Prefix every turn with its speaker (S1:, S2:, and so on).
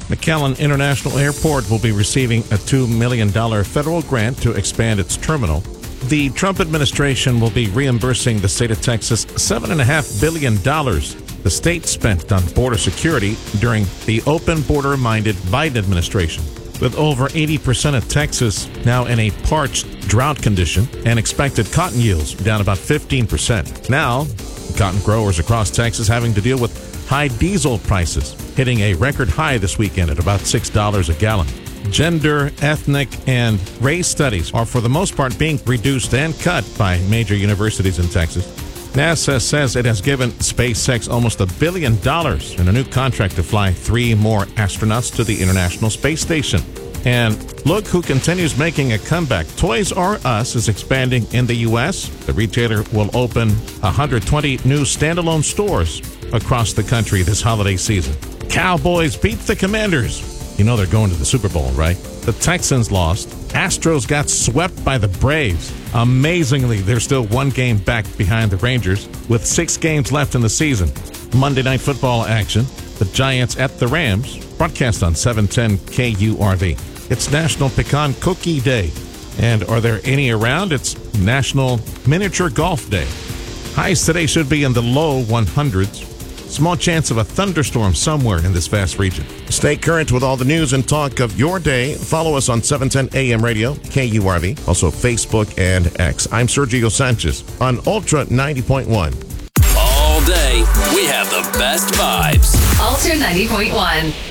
S1: McAllen International Airport will be receiving a $2 million federal grant to expand its terminal. The Trump administration will be reimbursing the state of Texas $7.5 billion the state spent on border security during the open border-minded Biden administration. With over 80% of Texas now in a parched drought condition and expected cotton yields down about 15%. Now, cotton growers across Texas having to deal with high diesel prices, hitting a record high this weekend at about $6 a gallon. Gender, ethnic, and race studies are for the most part being reduced and cut by major universities in Texas. NASA says it has given SpaceX almost $1 billion in a new contract to fly 3 more astronauts to the International Space Station. And look who continues making a comeback. Toys R Us is expanding in the U.S. The retailer will open 120 new standalone stores across the country this holiday season. Cowboys beat the Commanders. You know they're going to the Super Bowl, right? The Texans lost. Astros got swept by the Braves. Amazingly, they're still 1 game back behind the Rangers with 6 games left in the season. Monday Night Football action. The Giants at the Rams. Broadcast on 710 KURV. It's National Pecan Cookie Day. And are there any around? It's National Miniature Golf Day. Highs today should be in the low 100s. Small chance of a thunderstorm somewhere in this vast region. Stay current with all the news and talk of your day. Follow us on 710 AM Radio, KURV, also Facebook and X. I'm Sergio Sanchez on Ultra 90.1.
S2: All day, we have the best vibes.
S3: Ultra 90.1.